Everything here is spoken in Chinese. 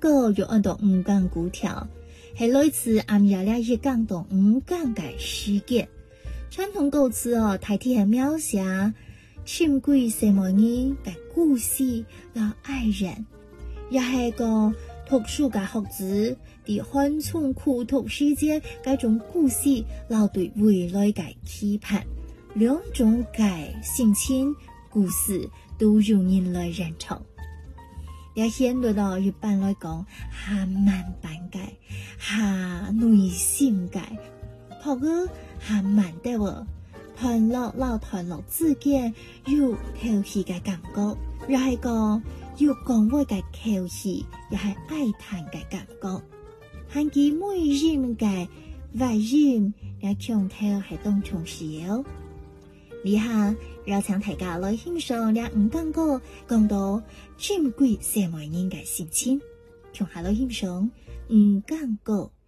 歌又按到五讲古条，系类似暗夜咧一讲到五讲嘅事件。传统歌词大体系描写深闺什么人嘅故事和爱人，也系个特殊嘅学子伫寒窗苦读时节嗰种故事，老对未来嘅期盼，两种嘅性情故事都有人来认同。也显得到一般来讲，还蛮板嘅，还内心嘅，不过还蛮得喎。团落之间有调戏嘅感觉，又系个有讲话嘅口气，又系爱谈嘅感觉。hand佢每人嘅外人也强调系當重視哦。以下讓請大家來欣賞兩五講歌，講到珍貴社會人嘅心情，從下來欣賞五講歌。